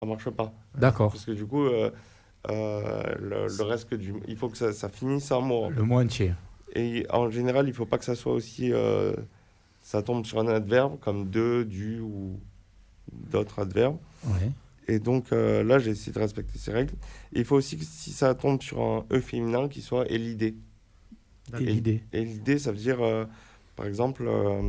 ça marche pas. D'accord. Parce que du coup, le reste il faut que ça finisse en mot. Le mot entier. Et en général, il faut pas que ça soit aussi, ça tombe sur un adverbe comme de, du ou d'autres adverbes. Ouais. Et donc là, j'ai essayé de respecter ces règles. Et il faut aussi que si ça tombe sur un E féminin, qu'il soit élidé. Et l'idée. Élidé, ça veut dire, par exemple,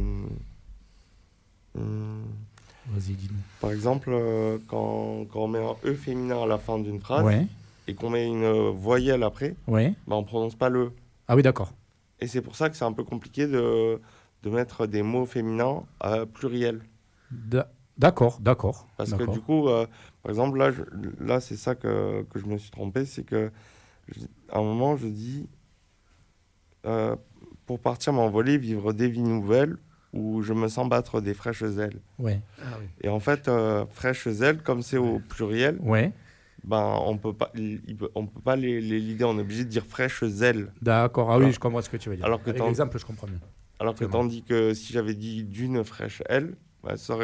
Vas-y, dis-nous. par exemple quand on met un E féminin à la fin d'une phrase Ouais. et qu'on met une voyelle après, Ouais. bah, on prononce pas le E. Ah oui, d'accord. Et c'est pour ça que c'est un peu compliqué de mettre des mots féminins pluriels. D'accord, d'accord. Parce d'accord. que du coup, par exemple, là c'est ça que je me suis trompé, c'est que à un moment, je dis pour partir m'envoler, vivre des vies nouvelles où je me sens battre des fraîches ailes. Ouais. Ah oui. Et en fait, fraîches ailes, comme c'est au pluriel, Ouais. ben, on peut pas les lider, on est obligé de dire fraîches ailes. D'accord. Ah oui, je comprends ce que tu veux dire. Alors que Avec l'exemple, je comprends mieux. Alors que C'est bon. tandis que si j'avais dit d'une fraîche aile, bah, ça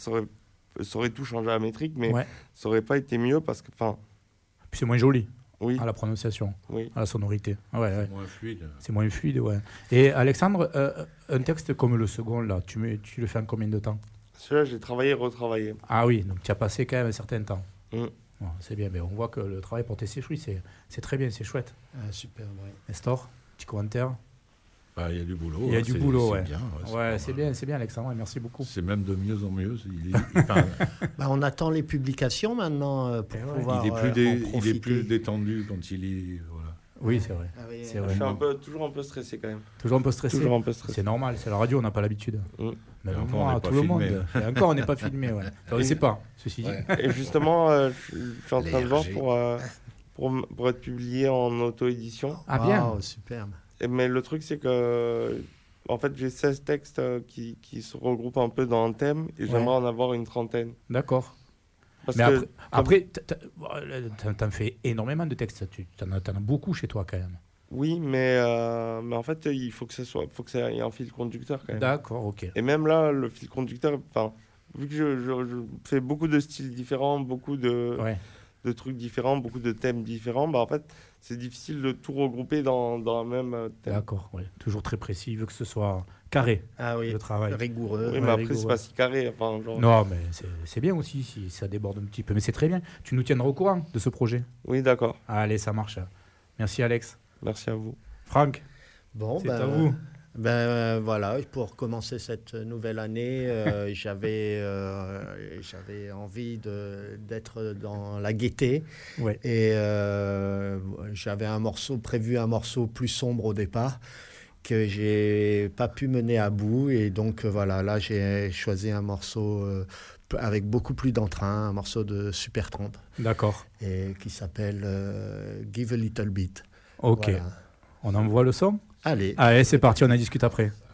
aurait tout changé à la métrique, mais Ouais. ça aurait pas été mieux parce que, enfin, Puis c'est moins joli oui, à la prononciation, oui. à la sonorité. Ouais, ouais. Moins fluide. C'est moins fluide, ouais. Et Alexandre, un texte comme le second, là, tu le fais en combien de temps? Celui-là, j'ai travaillé et retravaillé. Ah oui, donc tu as passé quand même un certain temps. Mm. Bon, c'est bien, mais on voit que le travail portait ses fruits, c'est très bien, c'est chouette. Ah, super, ouais. Nestor, petit commentaire? Bah, il y a du boulot. Il y a du boulot, ouais. Bien, Ouais, pas mal. c'est bien, Alexandre, merci beaucoup. C'est même de mieux en mieux. Enfin, Bah, on attend les publications maintenant pour Eh ouais. pouvoir il en est profiter. plus détendu quand il lit. Voilà. Oui, c'est vrai. Ah oui, C'est Je vrai. suis toujours un peu stressé quand même. Toujours un peu stressé. Toujours un peu stressé. C'est normal, c'est la radio, on n'a pas l'habitude. Mm. Mais Et encore, moi, on n'est pas tout le filmé. monde. Et encore, on n'est pas filmé, ouais. Enfin, on ne sait pas, ceci dit. Ouais. Et justement, je suis en train de voir Léger. pour être publié en auto-édition. Ah bien. Waouh, superbe. Mais le truc, c'est que, en fait, j'ai 16 textes qui se regroupent un peu dans un thème et j'aimerais en avoir une trentaine. D'accord. Parce Mais que, après t'en fais énormément de textes. T'en as beaucoup chez toi quand même. oui, mais en fait, il faut que ça ait un fil conducteur quand même. D'accord, ok. Et même là, le fil conducteur, enfin, vu que je fais beaucoup de styles différents, beaucoup Ouais. de trucs différents, beaucoup de thèmes différents, bah en fait, c'est difficile de tout regrouper dans un même thème. D'accord, ouais. Toujours très précis, il veut que ce soit carré, Ah oui, le travail. rigoureux. Oui, Ouais, mais après, rigoureux. c'est pas si carré. Enfin, genre... Non, mais c'est bien aussi si ça déborde un petit peu. Mais c'est très bien. Tu nous tiendras au courant de ce projet. Oui, d'accord. Allez, ça marche. Merci Alex. Merci à vous. Franck, Bon, c'est à vous. Voilà, pour commencer cette nouvelle année, j'avais envie d'être dans la gaieté. Ouais. Et j'avais prévu un morceau plus sombre au départ que j'ai pas pu mener à bout. Et donc voilà, là j'ai choisi un morceau avec beaucoup plus d'entrain, un morceau de Supertramp D'accord. et qui s'appelle Give a Little Bit. Ok. Voilà. On envoie le son? Allez. Allez, c'est parti, on en discute après.